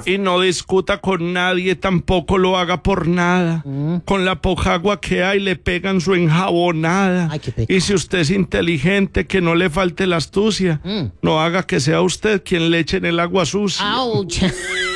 Y no discuta con nadie, tampoco lo haga por nada. Con la poca agua que hay le pegan su enjabonada. Ay, qué pecado. Y si usted es inteligente, que no le falte la astucia. No haga que sea usted quien le eche en el agua sucia. ¡Auch!